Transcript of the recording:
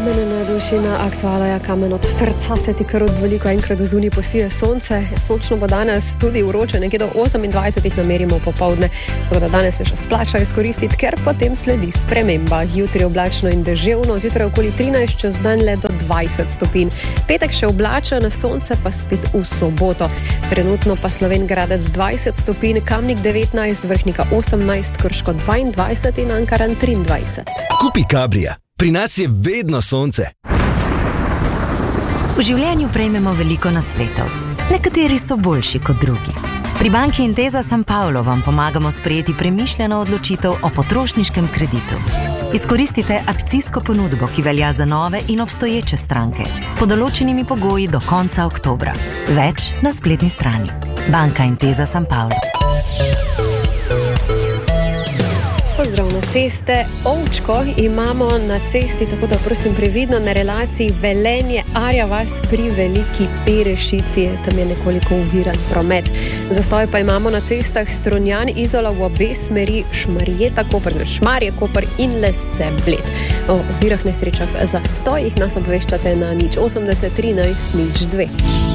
Mene najduši na aktualo, ja, kamen od srca se ti kar od veliko enkrat do zunaj posije sonce. Sončno bo danes tudi vroče, nekje do 28 namerimo popoldne, tako da danes se še splača izkoristiti, ker potem sledi sprememba. Jutri oblačno in deževno, zjutraj okoli 13, čez dan le do 20 stopinj. Petek še oblačen, na sonce pa spet v soboto. Trenutno pa Slovenj Gradec 20 stopinj, Kamnik 19, Vrhnika 18, Krško 22 in Ankaran 23. Kupi Cabria. Pri nas je vedno sonce. V življenju prejmemo veliko nasvetov. Nekateri so boljši kot drugi. Pri banki Intesa San Paolo vam pomagamo sprejeti premišljeno odločitev o potrošniškem kreditu. Izkoristite akcijsko ponudbo, ki velja za nove in obstoječe stranke, pod določenimi pogoji do konca oktobra. Več na spletni strani. Banka Intesa San Paolo. Pozdrav na ceste. Ovčko imamo na cesti, tako da prosim previdno na relaciji Velenje-Arja vas pri Veliki Perešici. Tam je nekoliko uviran promet. Zastoj pa imamo na cestah Strunjan-Izola v obe smeri, Šmarjeta-Koper, Šmarje-Koper in Lesce-Bled. O ovirah nesrečah zastojih nas obveščate na 080 13 02.